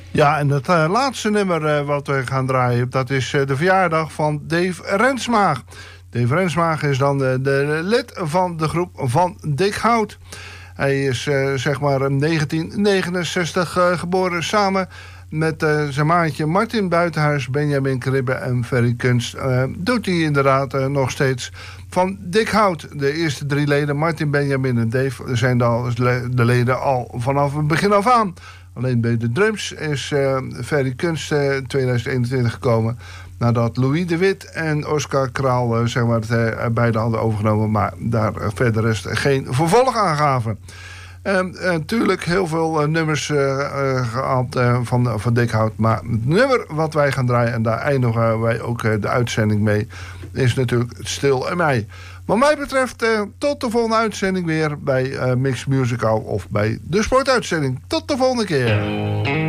Ja, en het laatste nummer wat we gaan draaien, dat is de verjaardag van Dave Rensma. Dave Rensma is dan de lid van de groep van Dick Hout. Hij is zeg maar in 1969 geboren, samen met zijn maatje Martin Buitenhuis, Benjamin Kribbe en Ferry Kunst. Doet hij inderdaad nog steeds van Dick Hout. De eerste 3 leden, Martin, Benjamin en Dave, zijn de leden al vanaf het begin af aan. Alleen bij de drums is Ferry Kunst 2021 gekomen, nadat Louis de Wit en Oscar Kraal zeg maar, beide hadden overgenomen, maar daar verder is geen vervolg aan gaven. Natuurlijk heel veel nummers gehaald van Dick Hout. Maar het nummer wat wij gaan draaien, en daar eindigen wij ook de uitzending mee, is natuurlijk Stil en Mij. Wat mij betreft, tot de volgende uitzending weer bij Mix Musical of bij de sportuitzending. Tot de volgende keer.